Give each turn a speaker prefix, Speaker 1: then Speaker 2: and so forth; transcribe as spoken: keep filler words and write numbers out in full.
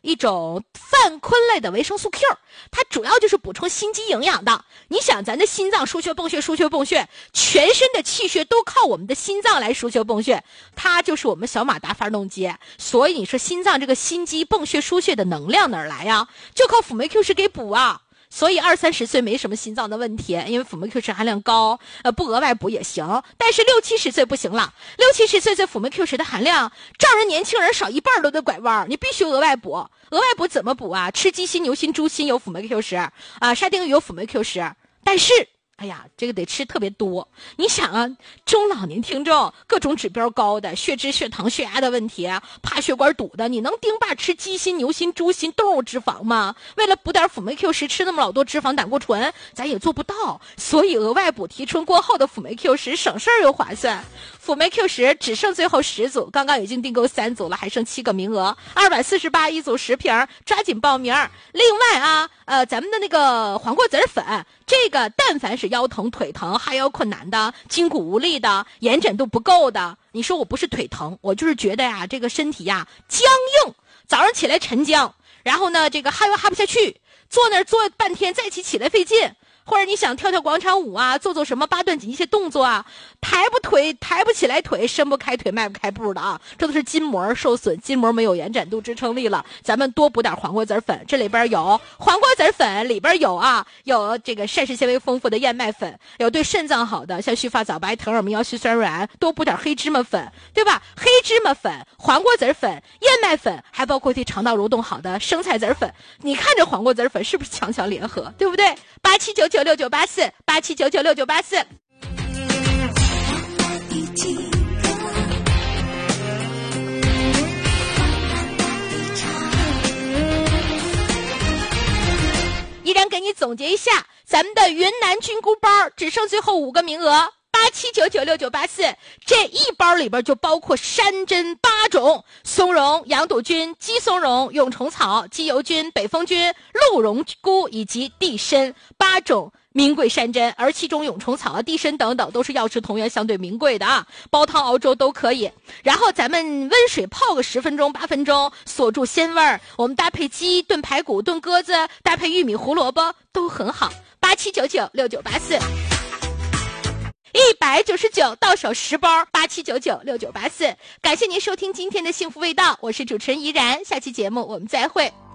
Speaker 1: 一种泛醌类的维生素 Q， 它主要就是补充心肌营养的。你想咱的心脏输血泵血输血泵血，全身的气血都靠我们的心脏来输血泵血，它就是我们小马达发动机。所以你说心脏这个心肌泵血输血的能量哪儿来呀？就靠辅酶 Q 十给补啊。所以二三十岁没什么心脏的问题，因为辅酶 Q 十含量高，呃，不额外补也行。但是六七十岁不行了，六七十岁这辅酶 Q 十的含量，照人年轻人少一半都得拐弯，你必须额外补。额外补怎么补啊？吃鸡心、牛心、猪心有辅酶 Q 十，啊，沙丁鱼有辅酶 Q 十，但是。哎呀，这个得吃特别多。你想啊，中老年听众各种指标高的，血脂、血糖、血压的问题，怕血管堵的，你能丁霸吃鸡心、牛心、猪心都有脂肪吗？为了补点辅酶 Q 十，吃那么老多脂肪、胆固醇，咱也做不到。所以额外补提纯过后的辅酶 Q 十，省事儿又划算。辅酶 Q 十只剩最后十组，刚刚已经订购三组了，还剩七个名额，二百四十八一组十瓶，抓紧报名。另外啊，呃，咱们的那个黄瓜籽粉，这个但凡是腰疼、腿疼、哈腰困难的、筋骨无力的、延展度不够的，你说我不是腿疼，我就是觉得呀，这个身体呀僵硬，早上起来沉僵，然后呢，这个哈腰哈不下去，坐那儿坐半天，再起起来费劲。或者你想跳跳广场舞啊，做做什么八段锦一些动作啊，抬不腿抬不起来腿，伸不开腿，迈不开步的啊，这都是筋膜受损，筋膜没有延展度支撑力了。咱们多补点黄瓜籽粉，这里边有黄瓜籽粉，里边有啊，有这个膳食纤维丰富的燕麦粉，有对肾脏好的，像须发藻白、藤尔明、腰须酸软，多补点黑芝麻粉，对吧？黑芝麻粉、黄瓜籽粉、燕麦粉，还包括对肠道蠕动好的生菜籽粉。你看这黄瓜籽粉是不是强强联合，对不对？八七九九六九八四，八七九九六九八四。依然给你总结一下，咱们的云南菌菇包只剩最后五个名额。八七九九六九八四，这一包里边就包括山珍八种：松茸、羊肚菌、鸡松茸、蛹虫草、鸡油菌、北风菌、鹿茸菇以及地参八种名贵山珍，而其中蛹虫草啊、地参等等都是药食同源，相对名贵的啊，煲汤熬粥都可以。然后咱们温水泡个十分钟、八分钟，锁住鲜味儿。我们搭配鸡炖排骨、炖鸽子，搭配玉米、胡萝卜都很好。八七九九六九八四。一百九十九到手十包，八七九九六九八四。感谢您收听今天的幸福味道，我是主持人怡然，下期节目我们再会。